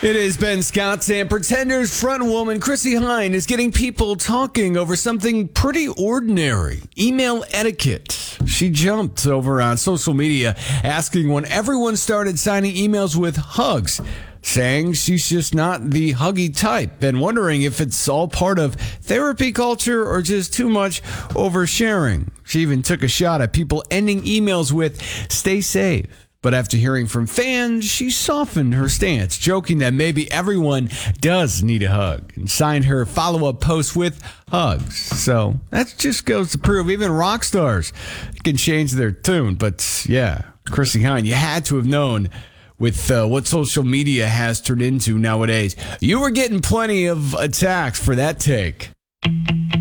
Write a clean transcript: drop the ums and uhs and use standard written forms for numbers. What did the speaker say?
It is Ben Scott and Pretenders frontwoman Chrissy Hine is getting people talking over something pretty ordinary, email etiquette. She jumped over on social media asking when everyone started signing emails with hugs, saying she's just not the huggy type and wondering if it's all part of therapy culture or just too much oversharing. She even took a shot at people ending emails with "stay safe." But after hearing from fans, she softened her stance, joking that maybe everyone does need a hug, and signed her follow-up post with hugs. So that just goes to prove even rock stars can change their tune. But yeah, Chrissy Hine, you had to have known with what social media has turned into nowadays. You were getting plenty of attacks for that take.